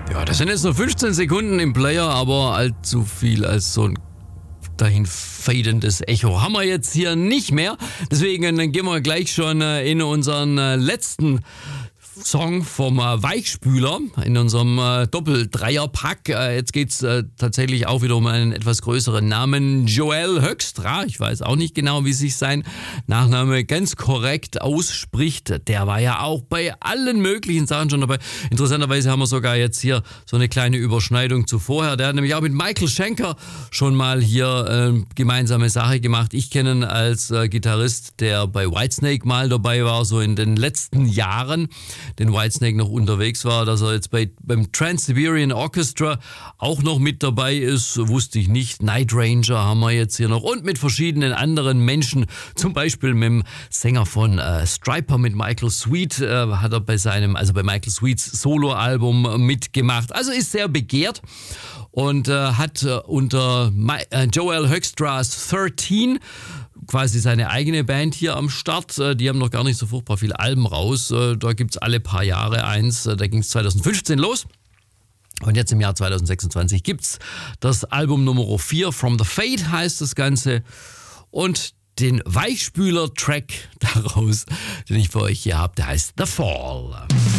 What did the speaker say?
Ja, das sind jetzt nur 15 Sekunden im Player, aber allzu viel als so ein dahin fadendes Echo haben wir jetzt hier nicht mehr. Deswegen gehen wir gleich schon in unseren letzten Song vom Weichspüler in unserem Doppel-Dreier-Pack. Jetzt geht's tatsächlich auch wieder um einen etwas größeren Namen. Joel Hoekstra, ich weiß auch nicht genau, wie sich sein Nachname ganz korrekt ausspricht. Der war ja auch bei allen möglichen Sachen schon dabei. Interessanterweise haben wir sogar jetzt hier so eine kleine Überschneidung zu vorher. Der hat nämlich auch mit Michael Schenker schon mal hier gemeinsame Sache gemacht. Ich kenne ihn als Gitarrist, der bei Whitesnake mal dabei war, so in den letzten Jahren, den Whitesnake noch unterwegs war. Dass er jetzt beim Trans-Siberian Orchestra auch noch mit dabei ist, wusste ich nicht. Night Ranger haben wir jetzt hier noch und mit verschiedenen anderen Menschen, zum Beispiel mit dem Sänger von Stryper, mit Michael Sweet, hat er bei Michael Sweets Soloalbum mitgemacht. Also ist sehr begehrt und hat unter Joel Hoekstra's 13 quasi seine eigene Band hier am Start. Die haben noch gar nicht so furchtbar viele Alben raus. Da gibt's alle paar Jahre eins. Da ging es 2015 los. Und jetzt im Jahr 2026 gibt's das Album Nummer 4, From the Fade heißt das Ganze. Und den Weichspüler-Track daraus, den ich für euch hier habe, der heißt The Fall.